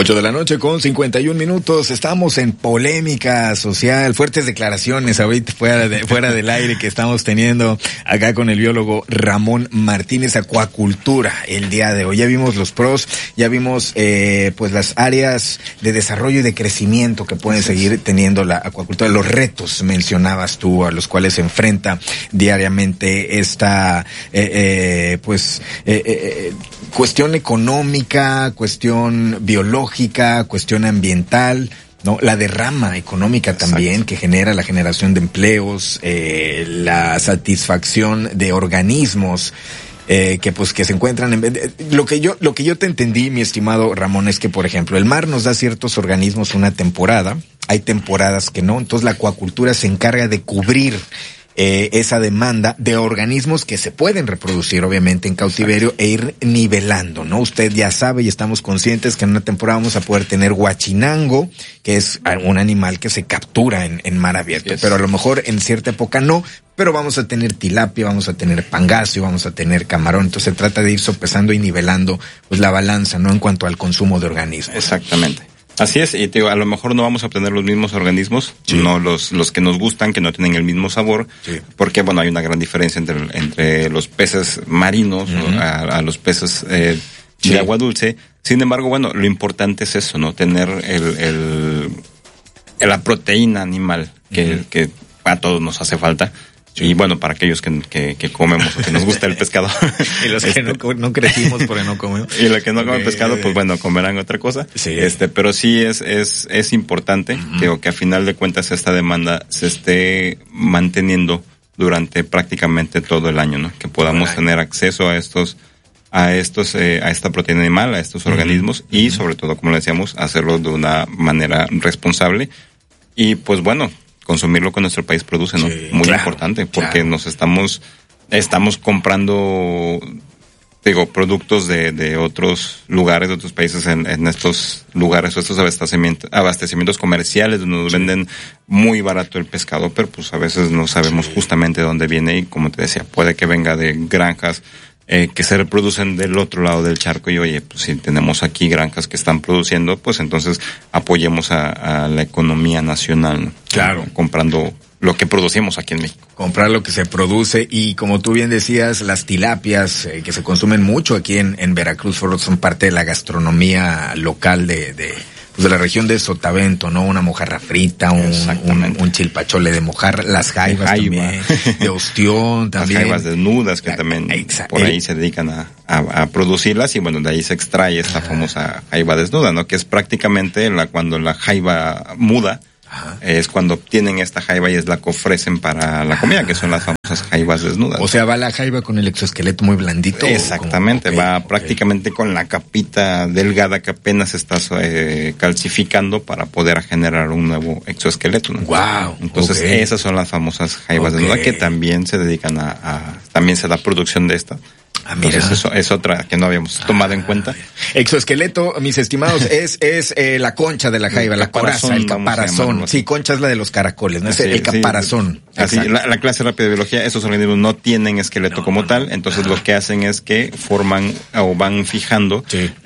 8:51 Estamos en polémica social, fuertes declaraciones ahorita fuera del aire que estamos teniendo acá con el biólogo Ramón Martínez. Acuacultura el día de hoy. Ya vimos los pros, ya vimos pues las áreas de desarrollo y de crecimiento que pueden seguir teniendo la acuacultura. Los retos mencionabas tú a los cuales se enfrenta diariamente esta cuestión económica, cuestión biológica, cuestión ambiental, ¿no? La derrama económica también. Exacto. Que genera la generación de empleos, la satisfacción de organismos que se encuentran lo que yo te entendí, mi estimado Ramón, es que, por ejemplo, el mar nos da ciertos organismos una temporada, hay temporadas que no, entonces la acuacultura se encarga de cubrir esa demanda de organismos que se pueden reproducir obviamente en cautiverio. Exacto. E ir nivelando, ¿no? Usted ya sabe y estamos conscientes que en una temporada vamos a poder tener huachinango, que es un animal que se captura en mar abierto. Yes. Pero a lo mejor en cierta época no, pero vamos a tener tilapia, vamos a tener pangacio, vamos a tener camarón. Entonces se trata de ir sopesando y nivelando pues la balanza, ¿no? En cuanto al consumo de organismos. Exactamente. Así es, y te digo, a lo mejor no vamos a obtener los mismos organismos, sí. No los que nos gustan, que no tienen el mismo sabor, sí. Porque bueno, hay una gran diferencia entre los peces marinos, uh-huh. a los peces sí. De agua dulce. Sin embargo, bueno, lo importante es eso, ¿no? Tener la proteína animal que a todos nos hace falta. Sí. Y bueno, para aquellos que comemos o que nos gusta el pescado. Y los que no crecimos porque no comemos. Y los que no comen pescado, pues bueno, comerán otra cosa. Sí. Pero sí es importante, uh-huh. Digo, que a final de cuentas esta demanda se esté manteniendo durante prácticamente todo el año, ¿no? Que podamos tener acceso a esta proteína animal, a estos uh-huh. organismos, y uh-huh. sobre todo, como le decíamos, hacerlo de una manera responsable. Y pues bueno, consumirlo que nuestro país produce, ¿no? Sí, muy importante, porque nos estamos comprando, digo, productos de otros lugares, de otros países en estos lugares, o estos abastecimientos comerciales donde nos venden muy barato el pescado, pero pues a veces no sabemos justamente dónde viene, y como te decía, puede que venga de granjas que se reproducen del otro lado del charco, y oye, pues si tenemos aquí granjas que están produciendo, pues entonces apoyemos a la economía nacional, ¿no? Claro. Comprando lo que producimos aquí en México. Comprar lo que se produce, y como tú bien decías, las tilapias que se consumen mucho aquí en Veracruz son parte de la gastronomía local de la región de Sotavento, ¿no? Una mojarra frita, un chilpachole de mojarra, las jaivas también, de ostión también. Las jaivas desnudas que también por ahí se dedican a producirlas, y bueno, de ahí se extrae esta famosa jaiva desnuda, ¿no? Que es prácticamente cuando la jaiva muda. Ajá. Es cuando obtienen esta jaiba y es la que ofrecen para la comida, que son las famosas jaivas desnudas. O sea, va la jaiba con el exoesqueleto muy blandito. Exactamente, prácticamente con la capita delgada que apenas estás calcificando para poder generar un nuevo exoesqueleto, ¿no? Wow. Entonces esas son las famosas jaivas desnudas, que también se dedican también se da producción de esta. Mira. Entonces eso es otra que no habíamos tomado en cuenta. Exoesqueleto, mis estimados, es la concha de la jaiba, la coraza, el caparazón. Sí, concha es la de los caracoles, ¿no? Es el caparazón. Así, la clase rápida de biología, estos organismos no tienen esqueleto como tal, entonces lo que hacen es que forman o van fijando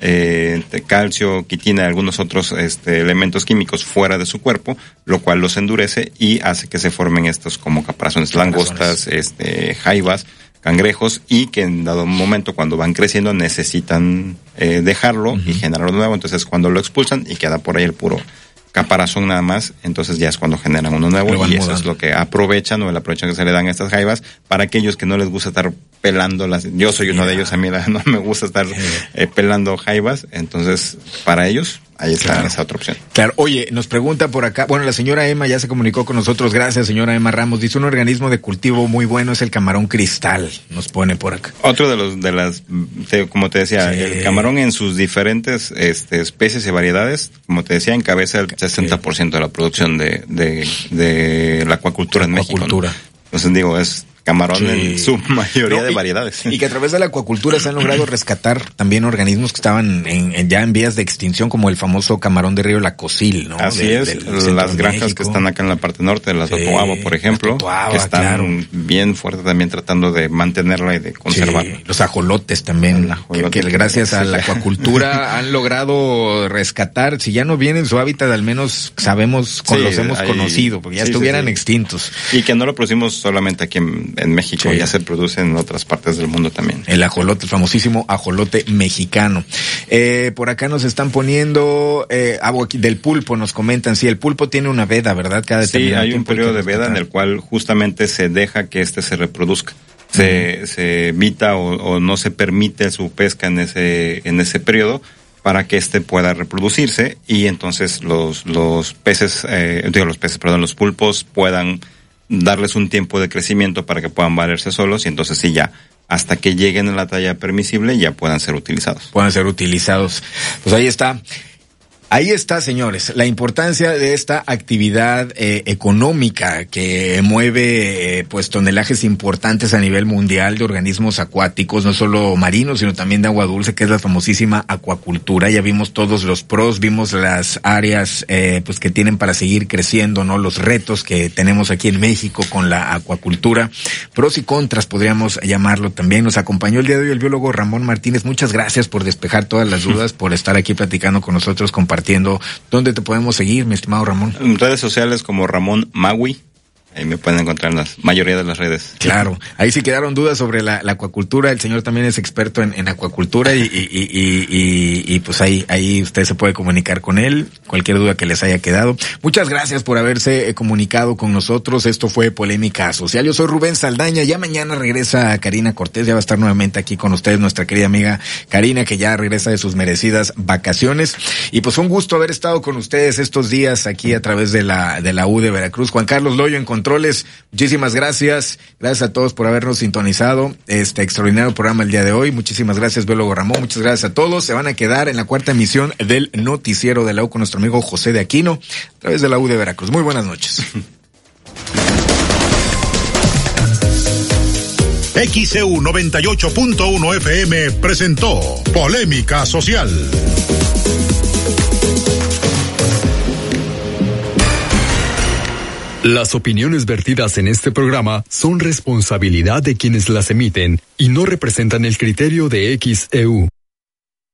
calcio, quitina y algunos otros elementos químicos fuera de su cuerpo, lo cual los endurece y hace que se formen estos como caparazones, langostas, jaivas, cangrejos, y que en dado momento cuando van creciendo necesitan dejarlo uh-huh. y generarlo nuevo, entonces cuando lo expulsan y queda por ahí el puro caparazón nada más, entonces ya es cuando generan uno nuevo, y eso es lo que aprovechan, o el aprovechan que se le dan a estas jaivas. Para aquellos que no les gusta estar pelándolas, yo soy uno de ellos, a mí no me gusta estar pelando jaivas, entonces para ellos ahí está esa otra opción. Claro. Oye, nos pregunta por acá, bueno, la señora Emma ya se comunicó con nosotros, gracias señora Emma Ramos, dice: un organismo de cultivo muy bueno es el camarón cristal, nos pone por acá. Otro de las como te decía, el camarón en sus diferentes especies y variedades, como te decía, encabeza el 60% de la producción de la acuacultura en México, ¿no? Entonces digo, es camarón en su mayoría de variedades. Y que a través de la acuacultura se han logrado rescatar también organismos que estaban ya en vías de extinción, como el famoso camarón de río La Cosil, ¿no? Así es, las granjas que están acá en la parte norte, las Totoaba, por ejemplo, que están bien fuertes también tratando de mantenerla y de conservarla. Los ajolotes también, que gracias a la acuacultura han logrado rescatar, si ya no vienen en su hábitat, al menos sabemos, los hemos conocido, porque ya estuvieran extintos. Y que no lo producimos solamente aquí en México, ya se produce en otras partes del mundo también. El ajolote, el famosísimo ajolote mexicano. Por acá nos están poniendo del pulpo, nos comentan, el pulpo tiene una veda, ¿verdad? Sí, hay un periodo de veda en el cual justamente se deja que se reproduzca. Se evita o no se permite su pesca en ese periodo para que pueda reproducirse, y entonces los pulpos puedan darles un tiempo de crecimiento para que puedan valerse solos, y entonces sí, ya hasta que lleguen a la talla permisible ya puedan ser utilizados. Pues ahí está. Ahí está, señores, la importancia de esta actividad económica que mueve pues tonelajes importantes a nivel mundial de organismos acuáticos, no solo marinos, sino también de agua dulce, que es la famosísima acuacultura. Ya vimos todos los pros, vimos las áreas pues que tienen para seguir creciendo, ¿no? Los retos que tenemos aquí en México con la acuacultura, pros y contras podríamos llamarlo también. Nos acompañó el día de hoy el biólogo Ramón Martínez. Muchas gracias por despejar todas las dudas, por estar aquí platicando con nosotros, compartiendo. ¿Dónde te podemos seguir, mi estimado Ramón? En redes sociales como Ramón Magui. Ahí me pueden encontrar en la mayoría de las redes. Claro, ahí sí quedaron dudas sobre la acuacultura. El señor también es experto en acuacultura y pues ahí usted se puede comunicar con él, cualquier duda que les haya quedado. Muchas gracias por haberse comunicado con nosotros. Esto fue Polémica Social. Yo soy Rubén Saldaña. Ya mañana regresa Karina Cortés, ya va a estar nuevamente aquí con ustedes, nuestra querida amiga Karina, que ya regresa de sus merecidas vacaciones. Y pues un gusto haber estado con ustedes estos días aquí a través de la U de Veracruz. Juan Carlos Loyo en controles, muchísimas gracias. Gracias a todos por habernos sintonizado este extraordinario programa el día de hoy. Muchísimas gracias, biólogo Ramón. Muchas gracias a todos. Se van a quedar en la cuarta emisión del noticiero de la U con nuestro amigo José de Aquino a través de la U de Veracruz. Muy buenas noches. XEU 98.1 FM presentó Polémica Social. Las opiniones vertidas en este programa son responsabilidad de quienes las emiten y no representan el criterio de XEU.